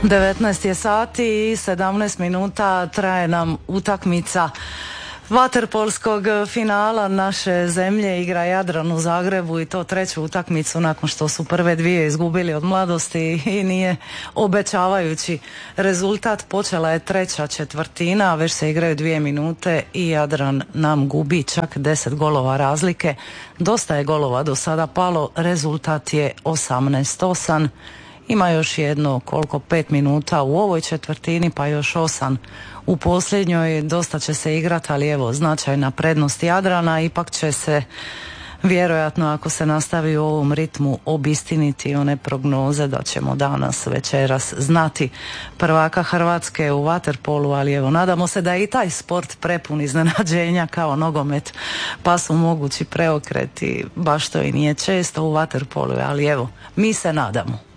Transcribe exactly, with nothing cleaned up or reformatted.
devetnaest je sati i sedamnaest minuta traje nam utakmica vaterpolskog finala naše zemlje. Igra Jadran u Zagrebu i to treću utakmicu nakon što su prve dvije izgubili od Mladosti i nije obećavajući rezultat. Počela je treća četvrtina, već se igraju dvije minute i Jadran nam gubi čak deset golova razlike. Dosta je golova do sada palo, rezultat je osamnaest osam. Ima još jedno koliko pet minuta u ovoj četvrtini, pa još osam u posljednjoj. Dosta će se igrati, ali evo, značajna prednost Jadrana. Ipak će se vjerojatno, ako se nastavi u ovom ritmu, obistiniti one prognoze da ćemo danas, večeras znati prvaka Hrvatske u vaterpolu. Ali evo, nadamo se da je i taj sport prepun iznenađenja kao nogomet, pa su mogući preokreti. Baš to i nije često u vaterpolu, ali evo, mi se nadamo.